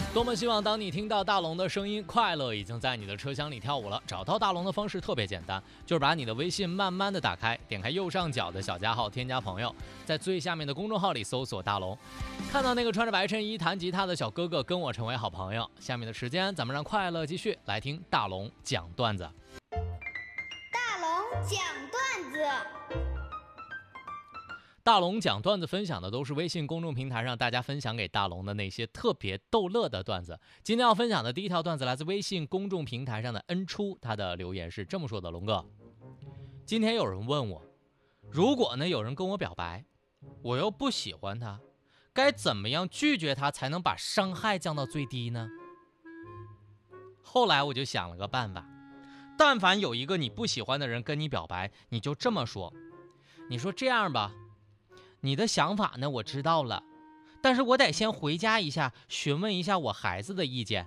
多么希望当你听到大龙的声音，快乐已经在你的车厢里跳舞了。找到大龙的方式特别简单，就是把你的微信慢慢的打开，点开右上角的小加号，添加朋友，在最下面的公众号里搜索大龙，看到那个穿着白衬衣弹吉他的小哥哥，跟我成为好朋友。下面的时间咱们让快乐继续，来听大龙讲段子。 大龙讲段子。 大龙讲段子分享的都是微信公众平台上大家分享给大龙的那些特别逗乐的段子。今天要分享的第一条段子来自微信公众平台上的恩初，他的留言是这么说的：龙哥，今天有人问我，如果呢有人跟我表白，我又不喜欢他，该怎么样拒绝他才能把伤害降到最低呢？后来我就想了个办法，但凡有一个你不喜欢的人跟你表白，你就这么说，你说这样吧，你的想法呢我知道了，但是我得先回家一下，询问一下我孩子的意见。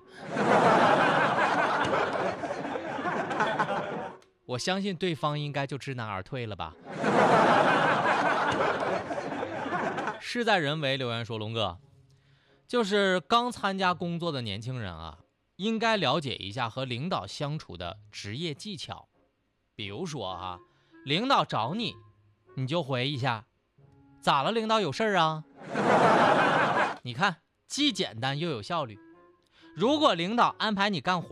我相信对方应该就知难而退了吧。事在人为留言说，龙哥，就是刚参加工作的年轻人啊，应该了解一下和领导相处的职业技巧。比如说啊，领导找你，你就回一下，咋了，领导有事儿啊？你看，既简单又有效率。如果领导安排你干活，